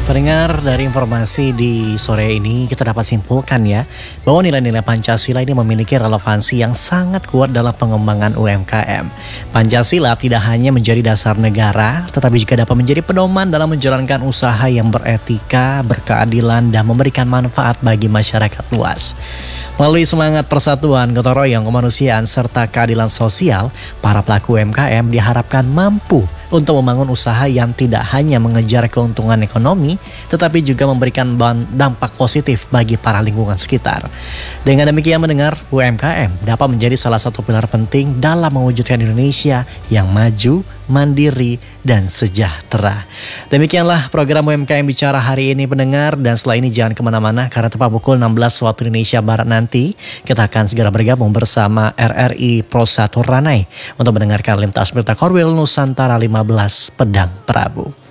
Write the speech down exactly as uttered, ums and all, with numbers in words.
Pendengar, dari informasi di sore ini kita dapat simpulkan ya bahwa nilai-nilai Pancasila ini memiliki relevansi yang sangat kuat dalam pengembangan U M K M. Pancasila tidak hanya menjadi dasar negara, tetapi juga dapat menjadi pedoman dalam menjalankan usaha yang beretika, berkeadilan, dan memberikan manfaat bagi masyarakat luas. Melalui semangat persatuan, gotong royong, kemanusiaan, serta keadilan sosial, para pelaku U M K M diharapkan mampu untuk membangun usaha yang tidak hanya mengejar keuntungan ekonomi, tetapi juga memberikan dampak positif bagi para lingkungan sekitar. Dengan demikian mendengar, U M K M dapat menjadi salah satu pilar penting dalam mewujudkan Indonesia yang maju, mandiri, dan sejahtera. Demikianlah program U M K M Bicara hari ini pendengar, dan setelah ini jangan kemana-mana karena tepat pukul enam belas waktu Indonesia Barat nanti kita akan segera bergabung bersama R R I Pro satu Ranai untuk mendengarkan lintas berita Korwil Nusantara lima belas Pedang Prabu.